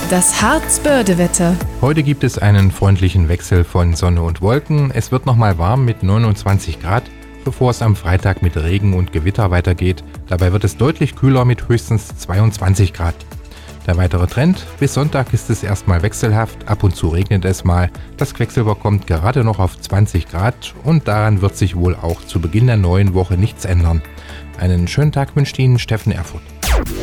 Das Harzbörde-Wetter. Heute gibt es einen freundlichen Wechsel von Sonne und Wolken. Es wird nochmal warm mit 29 Grad, bevor es am Freitag mit Regen und Gewitter weitergeht. Dabei wird es deutlich kühler mit höchstens 22 Grad. Der weitere Trend: bis Sonntag ist es erstmal wechselhaft, ab und zu regnet es mal. Das Quecksilber kommt gerade noch auf 20 Grad und daran wird sich wohl auch zu Beginn der neuen Woche nichts ändern. Einen schönen Tag wünscht Ihnen Steffen Erfurt.